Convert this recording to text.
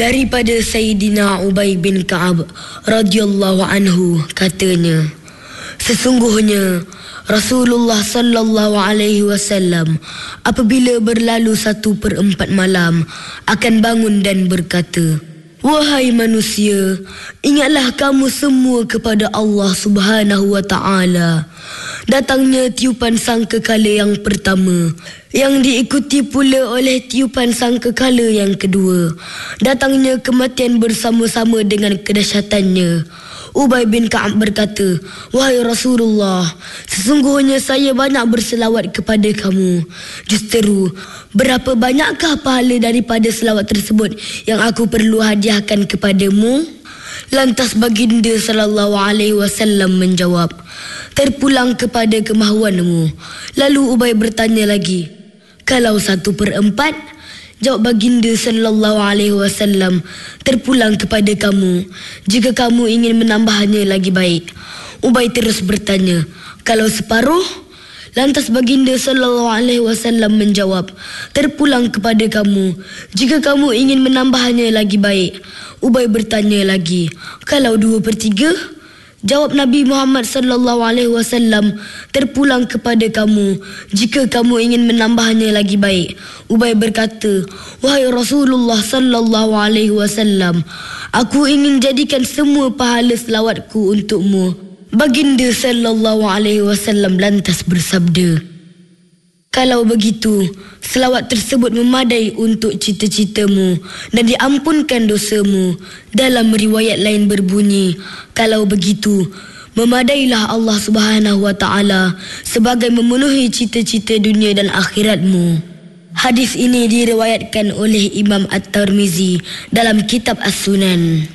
Daripada Sayyidina Ubay bin Ka'ab radhiyallahu anhu, katanya, sesungguhnya Rasulullah sallallahu alaihi wasallam apabila berlalu 1/4 malam akan bangun dan berkata, "Wahai manusia, ingatlah kamu semua kepada Allah Subhanahu wa ta'ala." Datangnya tiupan sangkakala yang pertama, yang diikuti pula oleh tiupan sangkakala yang kedua. Datangnya kematian bersama-sama dengan kedahsyatannya. Ubay bin Ka'ab berkata, "Wahai Rasulullah, sesungguhnya saya banyak berselawat kepada kamu. Justeru, berapa banyakkah pahala daripada selawat tersebut yang aku perlu hadiahkan kepadamu?" Lantas baginda sallallahu alaihi wasallam menjawab, "Terpulang kepada kemahuanmu." Lalu Ubay bertanya lagi, "Kalau 1/4?" Jawab baginda sallallahu alaihi wasallam, "Terpulang kepada kamu. Jika kamu ingin menambahnya lagi baik." Ubay terus bertanya, "Kalau separuh?" Lantas baginda sallallahu alaihi wasallam menjawab, "Terpulang kepada kamu. Jika kamu ingin menambahnya lagi baik." Ubay bertanya lagi, "Kalau 2/3?" Jawab Nabi Muhammad sallallahu alaihi wasallam, "Terpulang kepada kamu. Jika kamu ingin menambahnya lagi baik." Ubay berkata, "Wahai Rasulullah sallallahu alaihi wasallam, aku ingin jadikan semua pahala selawatku untukmu." Baginda sallallahu alaihi wasallam lantas bersabda, "Kalau begitu, selawat tersebut memadai untuk cita-citamu dan diampunkan dosamu." Dalam riwayat lain berbunyi, "Kalau begitu, memadailah Allah Subhanahu wa ta'ala sebagai memenuhi cita-cita dunia dan akhiratmu." Hadis ini diriwayatkan oleh Imam At-Tirmizi dalam kitab As-Sunan.